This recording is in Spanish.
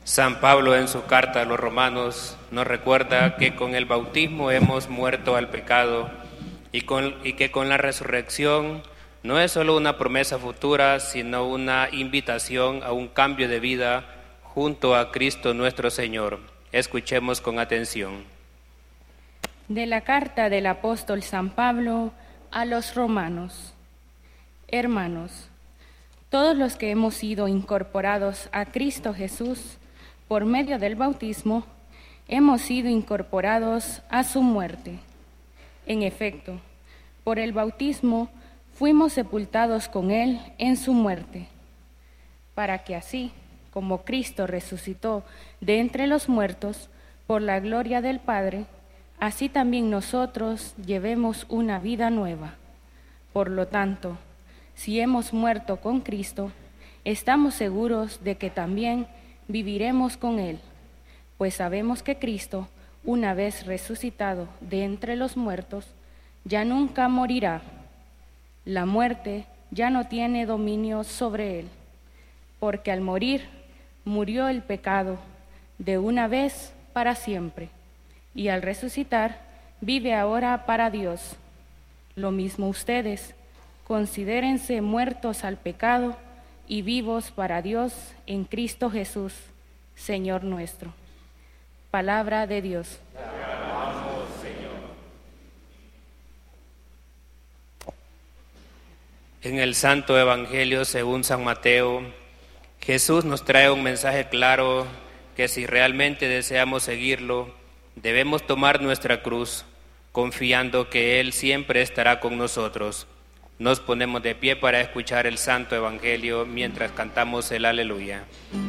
San Pablo en su carta a los romanos nos recuerda que con el bautismo hemos muerto al pecado y que con la resurrección no es solo una promesa futura, sino una invitación a un cambio de vida junto a Cristo nuestro Señor. Escuchemos con atención. De la carta del apóstol San Pablo a los romanos. Hermanos, todos los que hemos sido incorporados a Cristo Jesús por medio del bautismo, hemos sido incorporados a su muerte. En efecto, por el bautismo fuimos sepultados con Él en su muerte, para que así, como Cristo resucitó de entre los muertos por la gloria del Padre, así también nosotros llevemos una vida nueva. Por lo tanto, si hemos muerto con Cristo, estamos seguros de que también viviremos con Él, pues sabemos que Cristo, una vez resucitado de entre los muertos, ya nunca morirá. La muerte ya no tiene dominio sobre Él, porque al morir, murió el pecado de una vez para siempre, y al resucitar, vive ahora para Dios. Lo mismo ustedes, considérense muertos al pecado y vivos para Dios en Cristo Jesús, Señor nuestro. Palabra de Dios. Te alabamos, Señor. En el Santo Evangelio según San Mateo, Jesús nos trae un mensaje claro que si realmente deseamos seguirlo, debemos tomar nuestra cruz, confiando que Él siempre estará con nosotros. Nos ponemos de pie para escuchar el Santo Evangelio mientras cantamos el Aleluya.